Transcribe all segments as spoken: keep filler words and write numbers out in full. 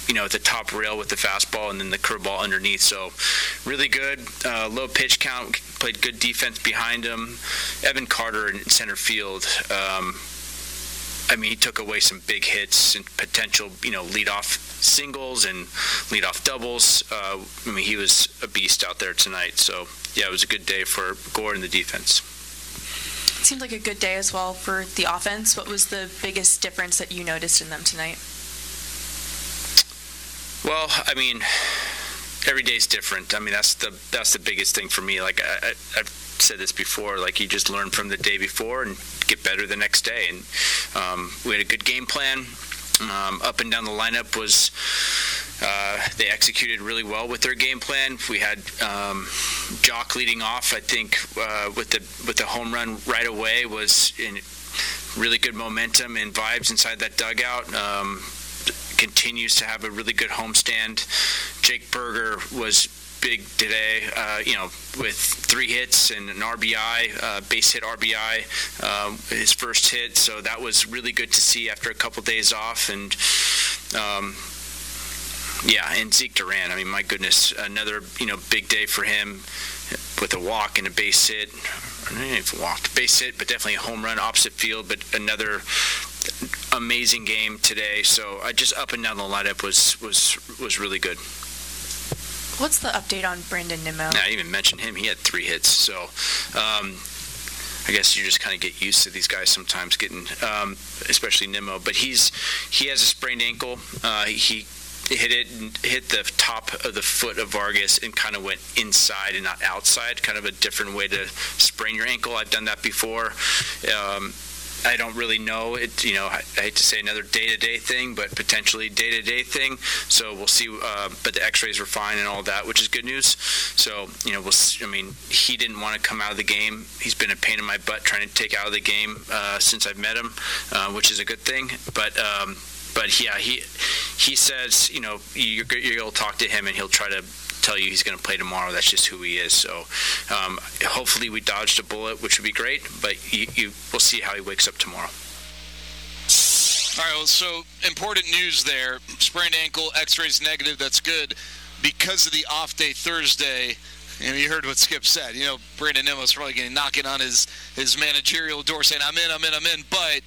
you know, at the top rail with the fastball and then the curveball underneath. So really good. Uh, low pitch count, played good defense behind him. Evan Carter in center field. Um, I mean, he took away some big hits and potential, you know, leadoff singles and leadoff doubles. Uh, I mean, he was a beast out there tonight. So, yeah, it was a good day for Gore and the defense. It seemed like a good day as well for the offense. What was the biggest difference that you noticed in them tonight? Well, I mean, every day's different. I mean, that's the that's the biggest thing for me. Like I, I, I've said this before. Like you just learn from the day before and get better the next day. And um, we had a good game plan. Um, up and down the lineup was uh, they executed really well with their game plan. We had um, Jock leading off. I think uh, with the with the home run right away was in really good momentum and vibes inside that dugout. Um, continues to have a really good homestand. Jake Berger was big today, uh, you know, with three hits and an R B I, uh, base hit R B I, um, his first hit. So that was really good to see after a couple days off. And um, yeah, and Zeke Duran. I mean, my goodness, another you know big day for him with a walk and a base hit. I don't know if he walked, base hit, but definitely a home run opposite field. But another amazing game today. So I just up and down the lineup was was was really good. What's the update on Brandon Nimmo? I didn't even mention him. He had three hits. So um, I guess you just kind of get used to these guys sometimes getting, um, especially Nimmo. But he's he has a sprained ankle. Uh, he hit it and hit the top of the foot of Vargas and kind of went inside and not outside. Kind of a different way to sprain your ankle. I've done that before. Um, I don't really know. It, you know, I, I hate to say another day-to-day thing, but potentially day-to-day thing. So we'll see. Uh, but the X-rays were fine and all that, which is good news. So you know, we'll. I mean, he didn't want to come out of the game. He's been a pain in my butt trying to take out of the game uh, since I've met him, uh, which is a good thing. But um, but yeah, he he says, you know, you're, you'll talk to him and he'll try to tell you he's going to play tomorrow. That's just who he is. So um, hopefully we dodged a bullet, which would be great, but you, you, we'll see how he wakes up tomorrow. All right, well, so important news there. Sprained ankle, x-rays negative, that's good. Because of the off day Thursday, you know, you heard what Skip said. You know, Brandon Nimmo's probably getting knocking on his, his managerial door saying, I'm in, I'm in, I'm in, but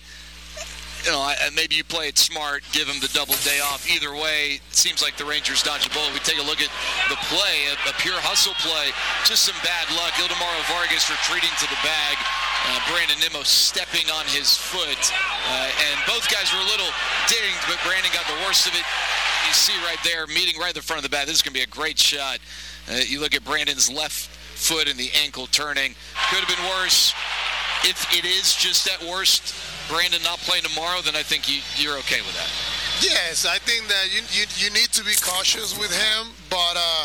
you know, maybe you play it smart, give him the double day off. Either way, it seems like the Rangers dodged a bullet. We take a look at the play, a, a pure hustle play. Just some bad luck. Ildemaro Vargas retreating to the bag. Uh, Brandon Nimmo stepping on his foot. Uh, and both guys were a little dinged, but Brandon got the worst of it. You see right there, meeting right in the front of the bat. This is going to be a great shot. Uh, you look at Brandon's left foot and the ankle turning. Could have been worse. If it is just at worst, Brandon not playing tomorrow, then I think you, you're okay with that. Yes, I think that you you, you need to be cautious with him, but uh,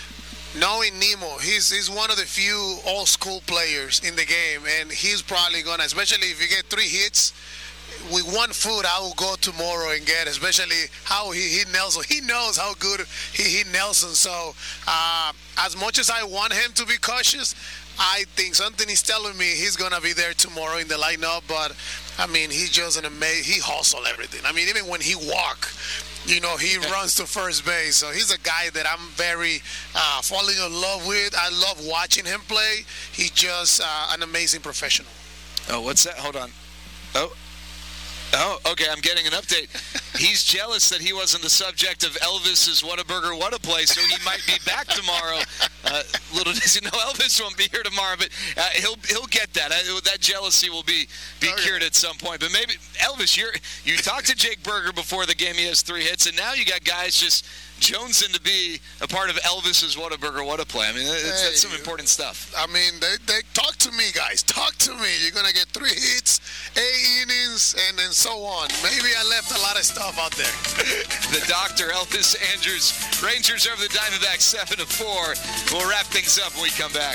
knowing Nimmo, he's he's one of the few old school players in the game, and he's probably gonna, especially if you get three hits, with one foot I will go tomorrow and get, especially how he hit Nelson. He knows how good he hit Nelson, so uh, as much as I want him to be cautious, I think something is telling me he's going to be there tomorrow in the lineup, but, I mean, he's just an amazing, he hustle everything. I mean, even when he walk, you know, he runs to first base. So he's a guy that I'm very uh, falling in love with. I love watching him play. He's just uh, an amazing professional. Oh, what's that? Hold on. Oh. Oh, okay, I'm getting an update. He's jealous that he wasn't the subject of Elvis's Whataburger Whataplay, so he might be back tomorrow. Uh, little does he know Elvis won't be here tomorrow, but uh, he'll he'll get that. Uh, that jealousy will be be oh, cured yeah. at some point. But maybe, Elvis, you're, you talked to Jake Berger before the game. He has three hits, and now you got guys just jonesing to be a part of Elvis's Whataburger Whataplay. I mean, that's, hey, that's some important stuff. I mean, they, they talk to me, guys. Talk to me. You're going to get three hits, eight innings, and then so on. Maybe I left a lot of stuff out there. The doctor, Elvis Andrews. Rangers over the Diamondbacks seven to four. We'll wrap things up when we come back.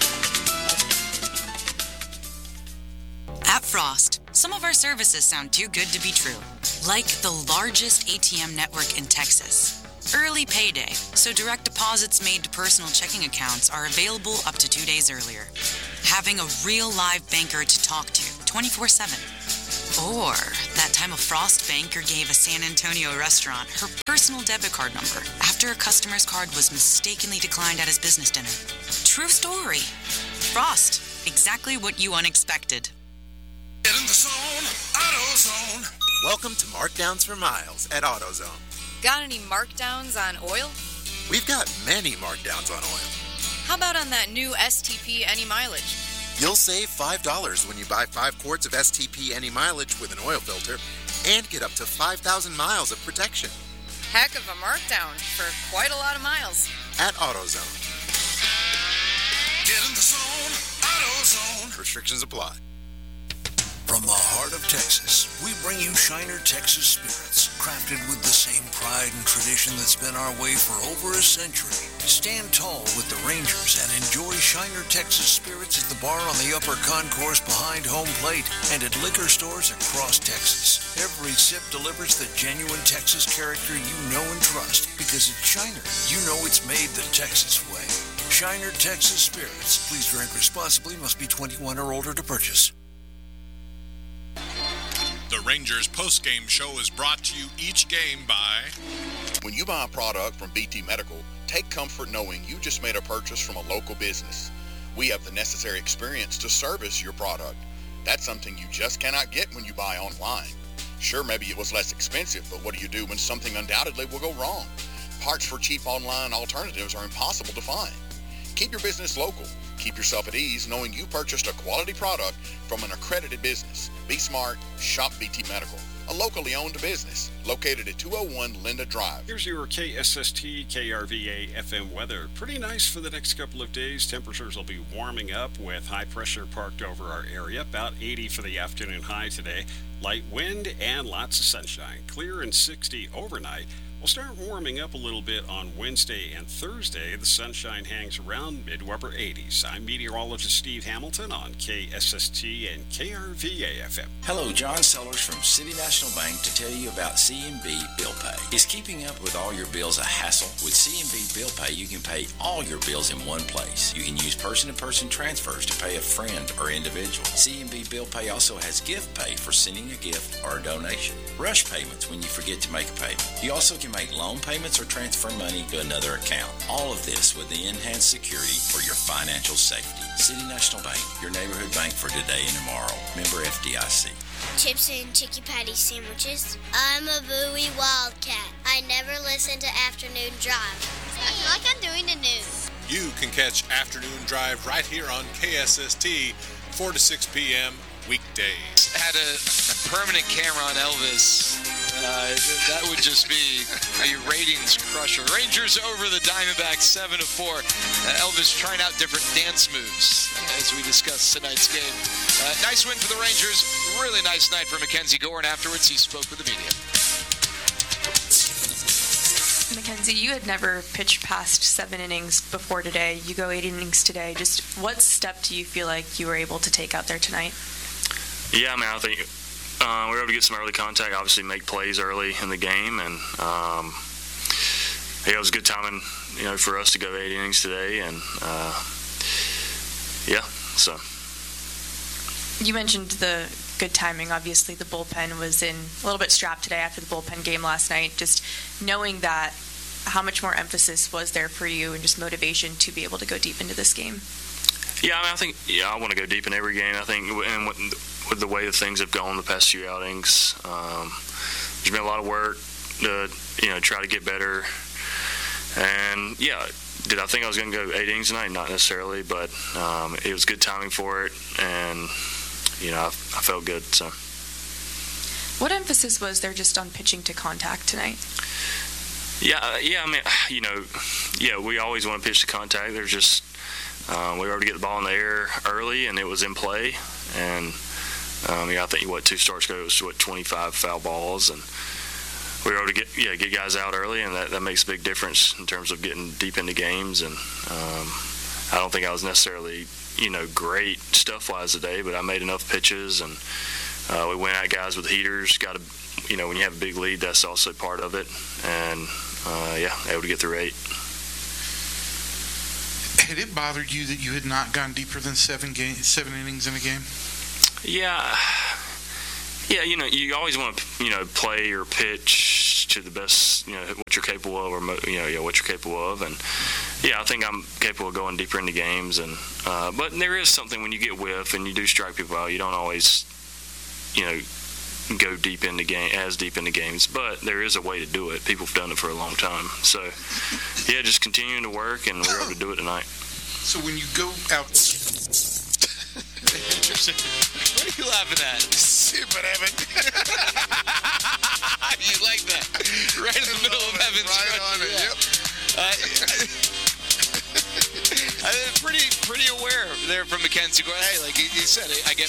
At Frost, some of our services sound too good to be true. Like the largest A T M network in Texas. Early payday, so direct deposits made to personal checking accounts are available up to two days earlier. Having a real live banker to talk to twenty-four seven. Or that time a Frost banker gave a San Antonio restaurant her personal debit card number after a customer's card was mistakenly declined at his business dinner. True story. Frost, exactly what you unexpected. Get in the zone, AutoZone. Welcome to Markdowns for Miles at AutoZone. Got any markdowns on oil? We've got many markdowns on oil. How about on that new S T P Any Mileage? You'll save five dollars when you buy five quarts of S T P Any Mileage with an oil filter and get up to five thousand miles of protection. Heck of a markdown for quite a lot of miles. At AutoZone. Get in the zone, AutoZone. Restrictions apply. From the heart of Texas, we bring you Shiner Texas Spirits, crafted with the same pride and tradition that's been our way for over a century. Stand tall with the Rangers and enjoy Shiner Texas Spirits at the bar on the upper concourse behind home plate and at liquor stores across Texas. Every sip delivers the genuine Texas character you know and trust, because at Shiner, you know it's made the Texas way. Shiner Texas Spirits. Please drink responsibly. Must be twenty-one or older to purchase. The Rangers post-game show is brought to you each game by... When you buy a product from B T Medical, take comfort knowing you just made a purchase from a local business. We have the necessary experience to service your product. That's something you just cannot get when you buy online. Sure, maybe it was less expensive, but what do you do when something undoubtedly will go wrong? Parts for cheap online alternatives are impossible to find. Keep your business local. Keep yourself at ease knowing you purchased a quality product from an accredited business. Be smart. Shop B T Medical, a locally owned business located at two oh one Linda Drive. Here's your K S S T K R V A F M weather. Pretty nice for the next couple of days. Temperatures will be warming up with high pressure parked over our area. About eighty for the afternoon high today. Light wind and lots of sunshine. Clear and sixty overnight. We'll start warming up a little bit on Wednesday and Thursday. The sunshine hangs around mid to upper eighties. I'm meteorologist Steve Hamilton on K S S T and K R V A F M. Hello, John Sellers from City National Bank to tell you about C and B Bill Pay. Is keeping up with all your bills a hassle? With C and B Bill Pay, you can pay all your bills in one place. You can use person-to-person transfers to pay a friend or individual. C and B Bill Pay also has gift pay for sending a gift or a donation. Rush payments when you forget to make a payment. You also can make loan payments or transfer money to another account. All of this with the enhanced security for your financial safety. City National Bank, your neighborhood bank for today and tomorrow. Member F D I C. Chips and chicky patty sandwiches. I'm a Bowie Wildcat. I never listen to Afternoon Drive. I feel like I'm doing the news. You can catch Afternoon Drive right here on K S S T, four to six p.m. weekdays. Had a, a permanent camera on Elvis. Uh, that would just be a ratings crusher. Rangers over the Diamondbacks seven to four. Uh, Elvis trying out different dance moves uh, as we discuss tonight's game. Uh, nice win for the Rangers. Really nice night for Mackenzie Gore, and afterwards he spoke with the media. Mackenzie, you had never pitched past seven innings before today. You go eight innings today. Just what step do you feel like you were able to take out there tonight? Yeah, I mean, I think uh, we were able to get some early contact, obviously make plays early in the game, and um, yeah, it was good timing, you know, for us to go eight innings today, and uh, yeah, so. You mentioned the good timing. Obviously, the bullpen was in a little bit strapped today after the bullpen game last night. Just knowing that, how much more emphasis was there for you and just motivation to be able to go deep into this game? Yeah, I mean, I think, yeah, I want to go deep in every game. I think, and with, with the way that things have gone the past few outings, um, there's been a lot of work to, you know, try to get better. And, yeah, did I think I was going to go eight innings tonight? Not necessarily, but um, it was good timing for it, and, you know, I, I felt good, so. What emphasis was there just on pitching to contact tonight? Yeah, yeah, I mean, you know, yeah, we always want to pitch to contact. There's just, um, we were able to get the ball in the air early, and it was in play. And, um, yeah, I think, what, two starts ago, it was, what, twenty-five foul balls. And we were able to get, yeah, get guys out early, and that, that makes a big difference in terms of getting deep into games. And um, I don't think I was necessarily, you know, great stuff-wise today, but I made enough pitches, and uh, we went at guys with heaters. Got to, you know, when you have a big lead, that's also part of it. And, uh, yeah, able to get through eight. Had it bothered you that you had not gone deeper than seven game, seven innings in a game? Yeah, Yeah, you know, you always want to, you know, play or pitch to the best, you know, what you're capable of, or mo- you know, yeah, what you're capable of, and yeah, I think I'm capable of going deeper into games, and uh, but there is something when you get whiff and you do strike people out, you don't always, you know, go deep into game as deep into games, but there is a way to do it. People have done it for a long time, so yeah, just continuing to work, and we're able to do it tonight. So when you go out. What are you laughing at? Super Evan. You like that? Right in the middle of Evan's Right on it, yeah. yep. Uh, I'm pretty, pretty aware there from Mackenzie. Going, hey, like he, he said, I get